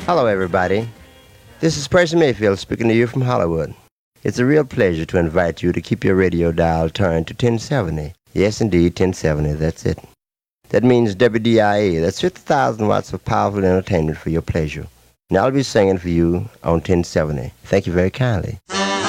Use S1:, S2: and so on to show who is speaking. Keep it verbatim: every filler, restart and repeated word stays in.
S1: Hello, everybody. This is Percy Mayfield speaking to you from Hollywood. It's a real pleasure to invite you to keep your radio dial turned to ten seventy. Yes, indeed, ten seventy, that's it. That means W D I A. That's fifty thousand watts of powerful entertainment for your pleasure. And I'll be singing for you on ten seventy. Thank you very kindly.